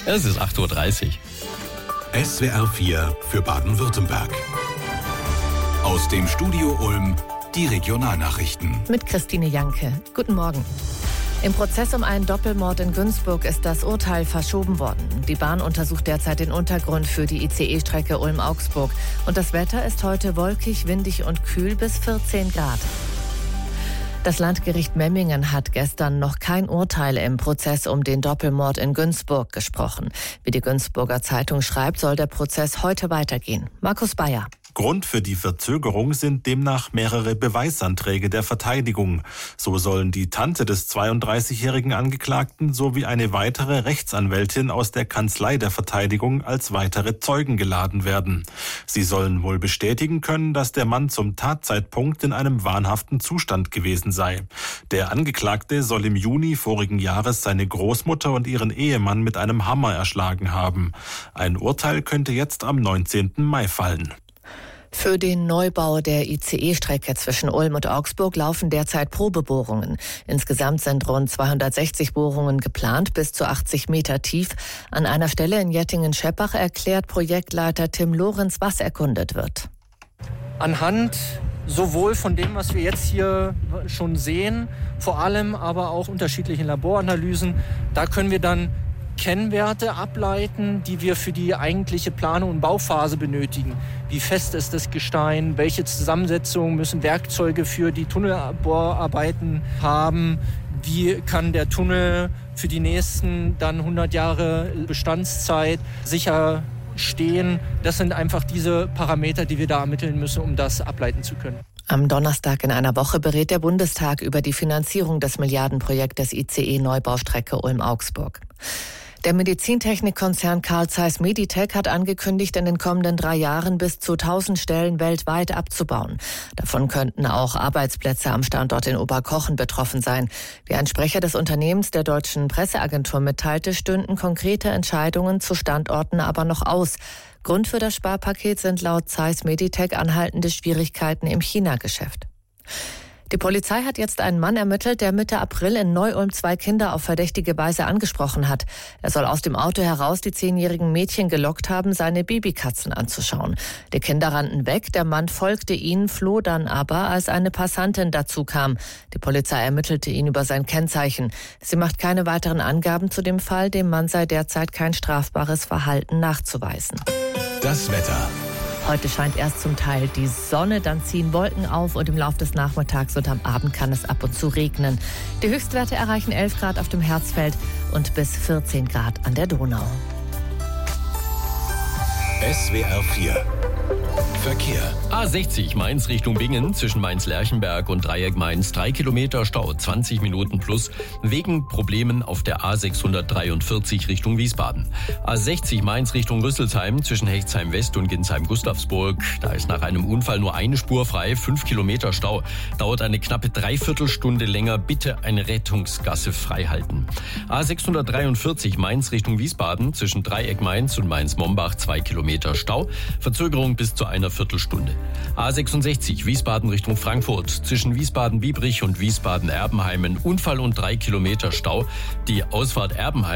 Es ist 8.30 Uhr. SWR 4 für Baden-Württemberg. Aus dem Studio Ulm die Regionalnachrichten. Mit Christine Janke. Guten Morgen. Im Prozess um einen Doppelmord in Günzburg ist das Urteil verschoben worden. Die Bahn untersucht derzeit den Untergrund für die ICE-Strecke Ulm-Augsburg. Und das Wetter ist heute wolkig, windig und kühl bis 14 Grad. Das Landgericht Memmingen hat gestern noch kein Urteil im Prozess um den Doppelmord in Günzburg gesprochen. Wie die Günzburger Zeitung schreibt, soll der Prozess heute weitergehen. Markus Bayer. Grund für die Verzögerung sind demnach mehrere Beweisanträge der Verteidigung. So sollen die Tante des 32-jährigen Angeklagten sowie eine weitere Rechtsanwältin aus der Kanzlei der Verteidigung als weitere Zeugen geladen werden. Sie sollen wohl bestätigen können, dass der Mann zum Tatzeitpunkt in einem wahnhaften Zustand gewesen sei. Der Angeklagte soll im Juni vorigen Jahres seine Großmutter und ihren Ehemann mit einem Hammer erschlagen haben. Ein Urteil könnte jetzt am 19. Mai fallen. Für den Neubau der ICE-Strecke zwischen Ulm und Augsburg laufen derzeit Probebohrungen. Insgesamt sind rund 260 Bohrungen geplant, bis zu 80 Meter tief. An einer Stelle in Jettingen-Scheppach erklärt Projektleiter Tim Lorenz, was erkundet wird. Anhand sowohl von dem, was wir jetzt hier schon sehen, vor allem aber auch unterschiedlichen Laboranalysen, da können wir dann Kennwerte ableiten, die wir für die eigentliche Planung und Bauphase benötigen. Wie fest ist das Gestein? Welche Zusammensetzung müssen Werkzeuge für die Tunnelbohrarbeiten haben? Wie kann der Tunnel für die nächsten dann 100 Jahre Bestandszeit sicher stehen? Das sind einfach diese Parameter, die wir da ermitteln müssen, um das ableiten zu können. Am Donnerstag in einer Woche berät der Bundestag über die Finanzierung des Milliardenprojektes ICE-Neubaustrecke Ulm-Augsburg. Der Medizintechnikkonzern Carl Zeiss Meditec hat angekündigt, in den kommenden 3 Jahren bis zu 1000 Stellen weltweit abzubauen. Davon könnten auch Arbeitsplätze am Standort in Oberkochen betroffen sein. Wie ein Sprecher des Unternehmens der deutschen Presseagentur mitteilte, stünden konkrete Entscheidungen zu Standorten aber noch aus. Grund für das Sparpaket sind laut Zeiss Meditec anhaltende Schwierigkeiten im China-Geschäft. Die Polizei hat jetzt einen Mann ermittelt, der Mitte April in Neu-Ulm 2 Kinder auf verdächtige Weise angesprochen hat. Er soll aus dem Auto heraus die 10-jährigen Mädchen gelockt haben, seine Babykatzen anzuschauen. Die Kinder rannten weg, der Mann folgte ihnen, floh dann aber, als eine Passantin dazu kam. Die Polizei ermittelte ihn über sein Kennzeichen. Sie macht keine weiteren Angaben zu dem Fall, dem Mann sei derzeit kein strafbares Verhalten nachzuweisen. Das Wetter. Heute scheint erst zum Teil die Sonne, dann ziehen Wolken auf und im Laufe des Nachmittags und am Abend kann es ab und zu regnen. Die Höchstwerte erreichen 11 Grad auf dem Herzfeld und bis 14 Grad an der Donau. SWR 4 Verkehr. A60 Mainz Richtung Bingen zwischen Mainz-Lerchenberg und Dreieck Mainz 3 Kilometer Stau, 20 Minuten plus, wegen Problemen auf der A643 Richtung Wiesbaden. A60 Mainz Richtung Rüsselsheim zwischen Hechtsheim West und Ginsheim-Gustavsburg. Da ist nach einem Unfall nur eine Spur frei, 5 Kilometer Stau. Dauert eine knappe Dreiviertelstunde länger. Bitte eine Rettungsgasse freihalten. A643 Mainz Richtung Wiesbaden zwischen Dreieck Mainz und Mainz-Mombach 2 Kilometer Stau. Verzögerung bis zu einer Viertelstunde. A66 Wiesbaden Richtung Frankfurt zwischen Wiesbaden-Biebrich und Wiesbaden-Erbenheimen Unfall und 3 Kilometer Stau. Die Ausfahrt Erbenheim